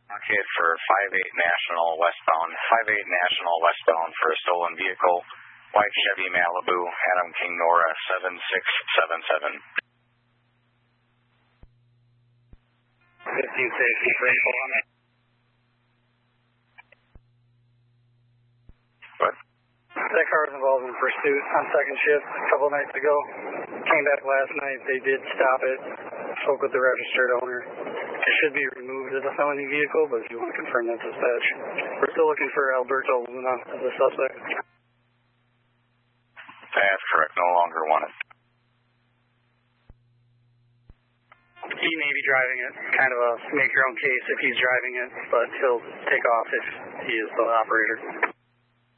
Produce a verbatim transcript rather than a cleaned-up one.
Pocket for five eight National westbound, five eight National westbound for a stolen vehicle, white Chevy Malibu, Adam King Nora seven six seven seven. fifteen safety, rainbow on it. What? That car was involved in pursuit on second shift a couple nights ago. Came back last night. They did stop it. Spoke with the registered owner. It should be removed as a felony vehicle, but if you want to confirm that dispatch. We're still looking for Alberto Luna as a suspect. That's correct. No longer wanted. He may be driving it. Kind of a make your own case if he's driving it, but he'll take off if he is the operator.